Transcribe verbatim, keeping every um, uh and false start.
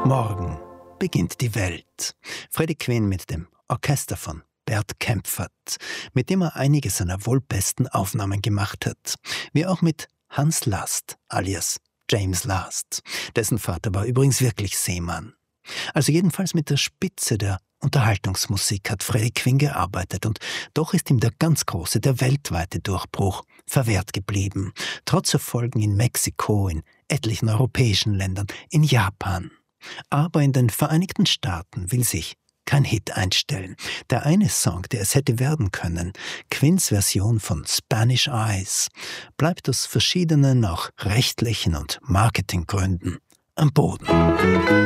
Morgen beginnt die Welt. Freddie Quinn mit dem Orchester von Bert Kaempfert, mit dem er einige seiner wohl besten Aufnahmen gemacht hat. Wie auch mit Hans Last, alias James Last. Dessen Vater war übrigens wirklich Seemann. Also jedenfalls mit der Spitze der Unterhaltungsmusik hat Freddie Quinn gearbeitet, und doch ist ihm der ganz große, der weltweite Durchbruch verwehrt geblieben. Trotz Erfolgen in Mexiko, in etlichen europäischen Ländern, in Japan. Aber in den Vereinigten Staaten will sich kein Hit einstellen. Der eine Song, der es hätte werden können, Quinns Version von Spanish Eyes, bleibt aus verschiedenen, auch rechtlichen und Marketinggründen am Boden.